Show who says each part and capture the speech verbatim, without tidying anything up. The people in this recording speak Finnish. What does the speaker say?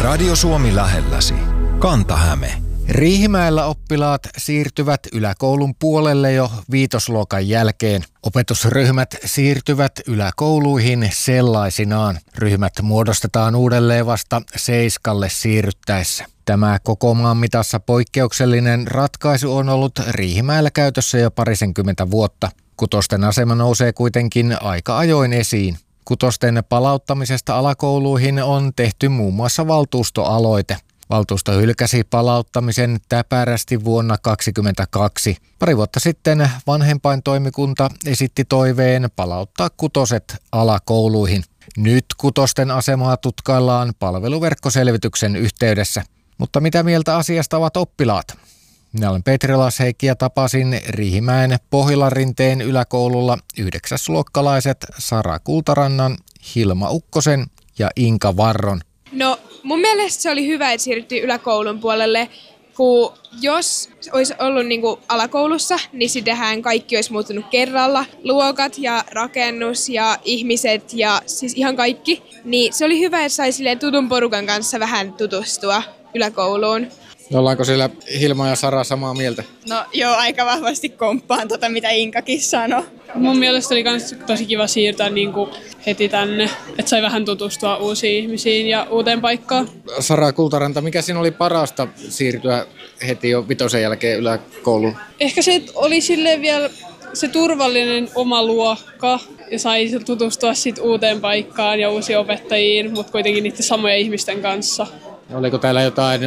Speaker 1: Radio Suomi lähelläsi. Kanta-Häme.
Speaker 2: Riihimäellä oppilaat siirtyvät yläkoulun puolelle jo viitosluokan jälkeen. Opetusryhmät siirtyvät yläkouluihin sellaisinaan. Ryhmät muodostetaan uudelleen vasta seiskalle siirryttäessä. Tämä koko maan mitassa poikkeuksellinen ratkaisu on ollut Riihimäellä käytössä jo parisenkymmentä vuotta. Kutosten asema nousee kuitenkin aika ajoin esiin. Kutosten palauttamisesta alakouluihin on tehty muun muassa valtuustoaloite. Valtuusto hylkäsi palauttamisen täpärästi vuonna kaksituhattakaksikymmentäkaksi. Pari vuotta sitten vanhempaintoimikunta esitti toiveen palauttaa kutoset alakouluihin. Nyt kutosten asemaa tutkaillaan palveluverkkoselvityksen yhteydessä. Mutta mitä mieltä asiasta ovat oppilaat? Minä olen Petri Lasheikki ja tapasin Riihimäen Pohjolanrinteen yläkoululla yhdeksäsluokkalaiset Sara Kultarannan, Hilma Ukkosen ja Inka Varron.
Speaker 3: No mun mielestä se oli hyvä, että siirryttiin yläkoulun puolelle, kun jos olisi ollut niin kuin alakoulussa, niin sitähän kaikki olisi muuttunut kerralla. Luokat ja rakennus ja ihmiset ja siis ihan kaikki. Niin se oli hyvä, että sai silleen tutun porukan kanssa vähän tutustua yläkouluun.
Speaker 2: Ollaanko siellä Hilma ja Sara samaa mieltä?
Speaker 4: No joo, aika vahvasti komppaan tota, mitä Inkakin sanoi.
Speaker 5: Mun mielestä oli myös tosi kiva siirtää niin kuin heti tänne, että sai vähän tutustua uusiin ihmisiin ja uuteen paikkaan.
Speaker 2: Sara Kultaranta, mikä siinä oli parasta siirtyä heti jo vitosen jälkeen yläkouluun?
Speaker 5: Ehkä se oli silleen vielä se turvallinen oma luokka ja sai tutustua sit uuteen paikkaan ja uusiin opettajiin, mutta kuitenkin niiden samojen ihmisten kanssa.
Speaker 2: Oliko täällä jotain